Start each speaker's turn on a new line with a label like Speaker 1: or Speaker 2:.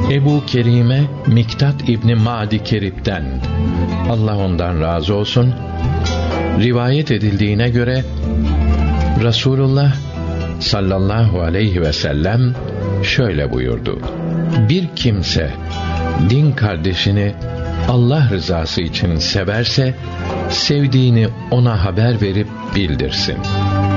Speaker 1: Ebu Kerime Miktat İbni Madi Kerip'ten, Allah ondan razı olsun, rivayet edildiğine göre Resulullah sallallahu aleyhi ve sellem şöyle buyurdu: bir kimse din kardeşini Allah rızası için severse, sevdiğini ona haber verip bildirsin.